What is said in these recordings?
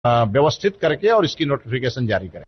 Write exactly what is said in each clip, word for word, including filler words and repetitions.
व्यवस्थित करके और इसकी नोटिफिकेशन जारी करें।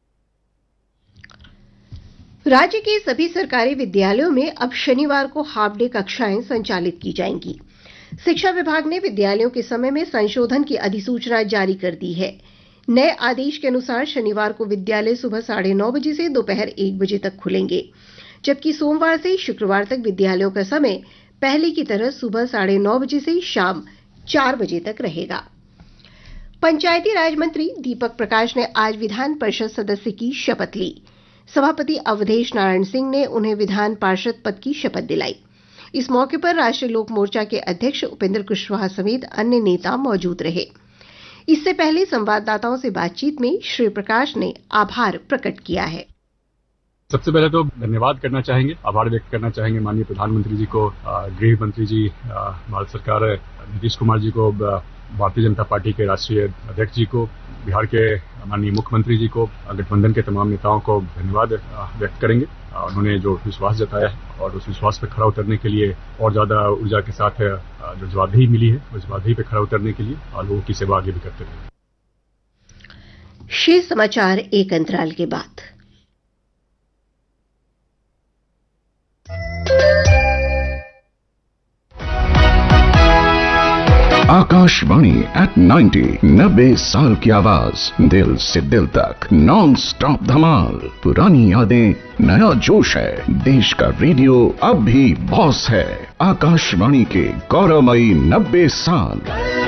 राज्य के सभी सरकारी विद्यालयों में अब शनिवार को हाफ डे कक्षाएं संचालित की जाएंगी। शिक्षा विभाग ने विद्यालयों के समय में संशोधन की अधिसूचना जारी कर दी है। नए आदेश के अनुसार शनिवार को विद्यालय सुबह साढ़े नौ बजे से दोपहर एक बजे तक खुलेंगे, जबकि सोमवार से शुक्रवार तक विद्यालयों का समय पहले की तरह सुबह साढ़े नौ बजे से शाम चार बजे तक रहेगा। पंचायती राज मंत्री दीपक प्रकाश ने आज विधान परिषद सदस्य की शपथ ली। सभापति अवधेश नारायण सिंह ने उन्हें विधान पार्षद पद की शपथ दिलाई। इस मौके पर राष्ट्रीय लोक मोर्चा के अध्यक्ष उपेंद्र कुशवाहा समेत अन्य नेता मौजूद रहे। इससे पहले संवाददाताओं से बातचीत में श्री प्रकाश ने आभार प्रकट किया है। सबसे पहले तो धन्यवाद करना चाहेंगे, आभार व्यक्त करना चाहेंगे माननीय प्रधानमंत्री जी को, गृह मंत्री जी, भारत सरकार नीतीश कुमार जी को, भारतीय जनता पार्टी के राष्ट्रीय अध्यक्ष जी को, बिहार के माननीय मुख्यमंत्री जी को, गठबंधन के तमाम नेताओं को धन्यवाद व्यक्त करेंगे। उन्होंने जो विश्वास जताया है और उस विश्वास पर खड़ा उतरने के लिए और ज्यादा ऊर्जा के साथ जो जवाबदेही मिली है उस जवाबदेही पर खड़ा उतरने के लिए लोगों की सेवा आगे भी करते रहेंगे। शेष समाचार एक अंतराल के बाद। आकाशवाणी एट नाइन्टी, नब्बे साल की आवाज, दिल से दिल तक, नॉन स्टॉप धमाल, पुरानी यादें, नया जोश है, देश का रेडियो अब भी बॉस है। आकाशवाणी के गौरवमयी नब्बे साल।